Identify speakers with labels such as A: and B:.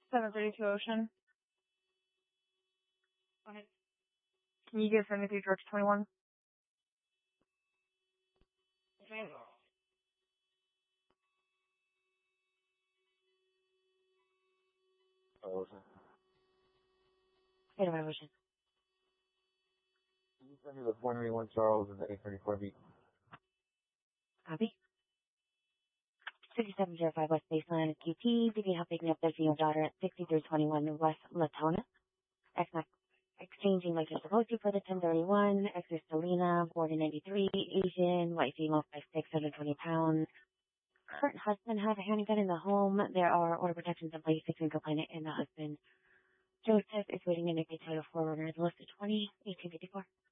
A: 732 Ocean.
B: Go ahead.
A: Can you give 73 George 21?
B: Okay.
C: Ocean.
D: State of Ocean.
C: Can you send me the 491 Charles and the 834B?
D: Copy. 6705 West Baseline QT. Begin help picking up their senior daughter at 6321 West Latona. Exchanging like you're supposed to for the 1031. Exit Selena, 4093, Asian, white female, 5'6", 120 pounds. Current husband have a handgun in the home. There are order protections in place between complainant and the husband. Joseph is waiting in a Toyota 4Runner, the list of 20, 1854.